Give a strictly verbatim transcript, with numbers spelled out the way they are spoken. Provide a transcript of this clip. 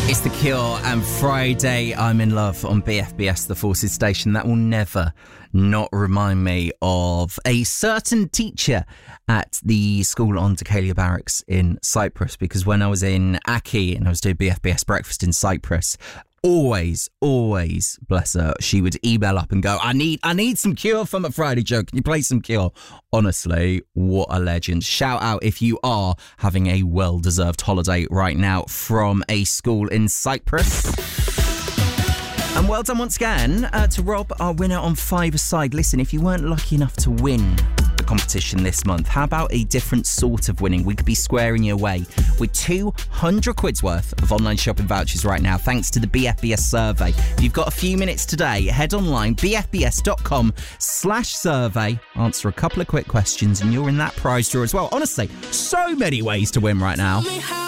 It's The Cure and Friday I'm in Love on B F B S, the Forces station. That will never not remind me of a certain teacher at the school on Decalia Barracks in Cyprus, because when I was in Aki and I was doing B F B S breakfast in Cyprus, always, always, bless her, she would email up and go, I need I need some Cure for my Friday joke. Can you play some Cure? Honestly, what a legend. Shout out if you are having a well-deserved holiday right now from a school in Cyprus. And well done once again uh, to Rob, our winner on Five-A-Side. Listen, if you weren't lucky enough to win the competition this month, how about a different sort of winning? We could be squaring you away with two hundred quid's worth of online shopping vouchers right now, thanks to the B F B S survey. If you've got a few minutes today, head online, bfbs.com slash survey, answer a couple of quick questions, and you're in that prize draw as well. Honestly, so many ways to win right now.